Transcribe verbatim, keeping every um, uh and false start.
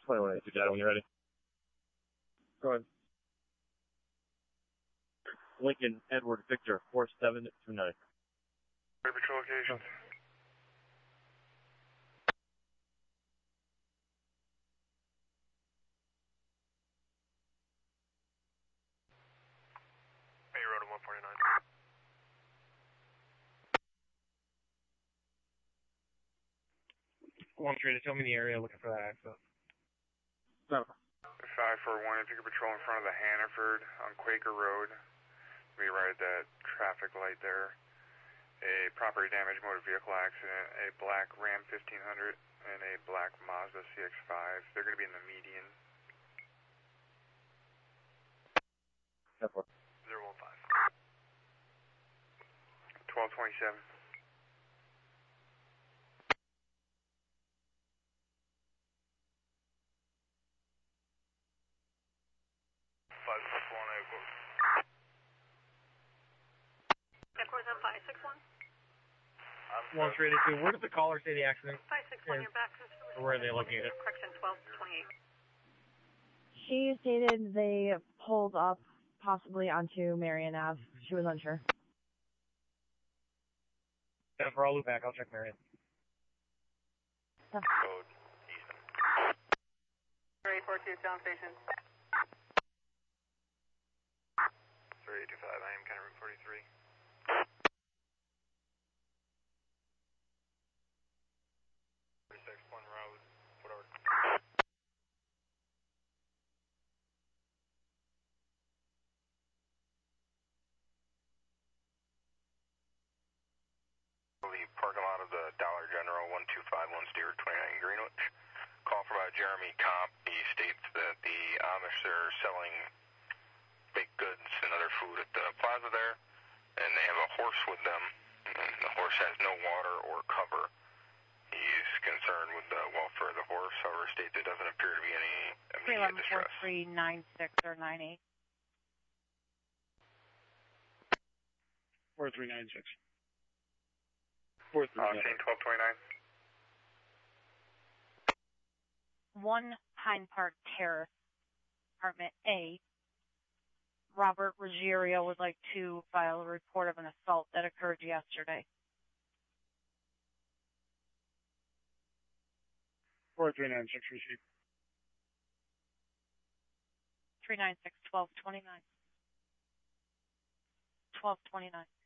twenty-one eighty-two data when you're ready. Go ahead. Lincoln, Edward, Victor, four seven two nine. Patrol locations. Bay Road one forty-nine. one three to tell me the area looking for that access. No. five four one, if you could patrol in front of the Hannaford on Quaker Road, be right at that traffic light there. A property damage motor vehicle accident, a black Ram fifteen hundred and a black Mazda C X five. They're going to be in the median. zero one five. twelve twenty-seven. five six one, Airport on five six one. one three eighty-two, where did the caller say the accident? five six one, Yeah. you're back. Or where are they located? Correction, twelve twenty-eight. She stated they pulled up possibly onto Marion Ave. She was unsure. Yeah, for all loop back, I'll check Marion. Yeah. Code Easton. three four two, down station. three eight two five, I am kind of Route forty-three. thirty-six, one road, whatever. The parking lot of the Dollar General, one two five one Stewart twenty-nine Greenwich. Call from uh, Jeremy Comp. He states that the Amish are selling baked goods and other food at the plaza there, and they have a horse with them, and the horse has no water or cover. He's concerned with the welfare of the horse, however, states there doesn't appear to be any immediate distress. three nine six or nine eight. four three nine six. four three Uh, nine scene twelve twenty-nine. One Pine Park Terrace, Apartment A. Robert Ruggiero would like to file a report of an assault that occurred yesterday. four three nine six received. three nine six, twelve twenty-nine. twelve twenty-nine.